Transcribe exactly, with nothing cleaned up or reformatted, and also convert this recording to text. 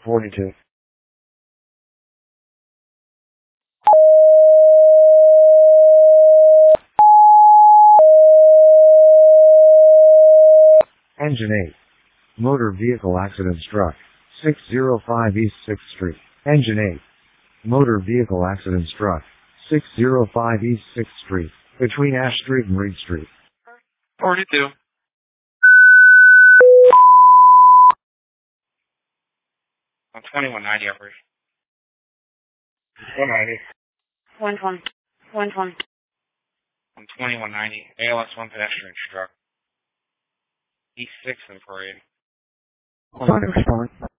forty-two. Engine eight. Motor vehicle accident struck. six oh five East sixth Street. Engine eight. Motor vehicle accident struck. six oh five East sixth Street. Between Ash Street and Reed Street. forty-two. On twenty-one ninety upper. one ninety. one twenty. one twenty. On twenty-one ninety. A L S one pedestrian struck. East sixth and Parade. one respond.